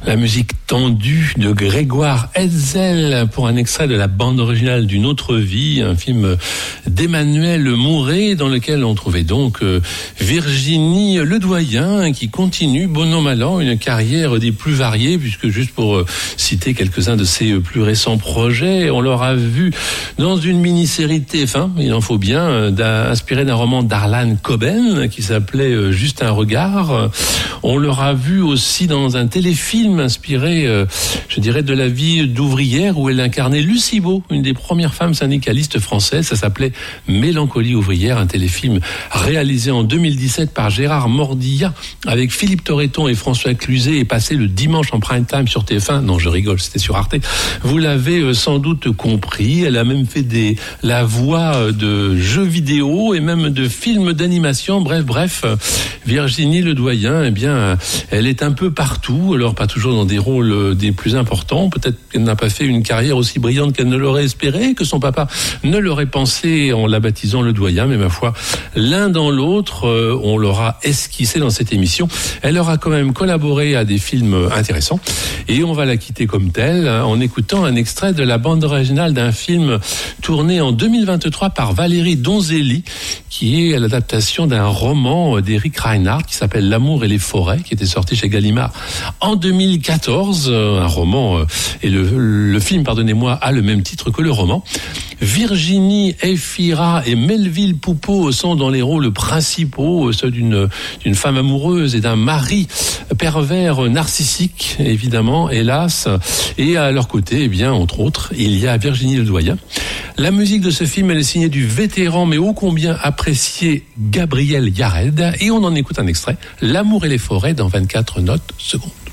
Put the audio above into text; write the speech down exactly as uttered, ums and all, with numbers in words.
La musique tendue de Grégoire Hetzel pour un extrait de la bande originale d'Une autre vie, un film d'Emmanuel Mouret dans lequel on trouvait donc Virginie Ledoyen qui continue, bon an mal an, une carrière des plus variées, puisque juste pour citer quelques-uns de ses plus récents projets, on l'aura vu dans une mini-série de T F un, il en faut bien, inspirée d'un roman d'Arlan Coben qui s'appelait Juste un regard. On l'aura vu aussi dans un téléfilm inspiré, euh, je dirais, de la vie d'ouvrière où elle incarnait Lucie Beau, une des premières femmes syndicalistes françaises. Ça s'appelait Mélancolie ouvrière, un téléfilm réalisé en deux mille dix-sept par Gérard Mordillat avec Philippe Torreton et François Cluzet et passé le dimanche en prime time sur T F un. Non, je rigole, c'était sur Arte. Vous l'avez euh, sans doute compris. Elle a même fait des, la voix de jeux vidéo et même de films d'animation. Bref, bref, Virginie Ledoyen, eh bien, elle est un peu partout. Alors, pas toujours dans des rôles des plus importants. Peut-être qu'elle n'a pas fait une carrière aussi brillante qu'elle ne l'aurait espéré, que son papa ne l'aurait pensé en la baptisant Ledoyen. Mais ma foi, l'un dans l'autre, euh, on l'aura esquissé dans cette émission. Elle aura quand même collaboré à des films intéressants. Et on va la quitter comme telle hein, en écoutant un extrait de la bande originale d'un film tourné en deux mille vingt-trois par Valérie Donzelli, qui est l'adaptation d'un roman d'Éric Reinhardt qui s'appelle L'amour et les forêts, qui était sorti chez Gallimard en deux mille quatorze. Un roman, et le, le film, pardonnez-moi, a le même titre que le roman. Virginie Efira et Melville Poupeau sont dans les rôles principaux, ceux d'une, d'une femme amoureuse et d'un mari pervers narcissique, évidemment, hélas. Et à leur côté, eh bien, entre autres, il y a Virginie Ledoyen. La musique de ce film, elle est signée du vétéran, mais ô combien apprécié Gabriel Yared. Et on en écoute un extrait, L'amour et les forêts, dans vingt-quatre notes secondes.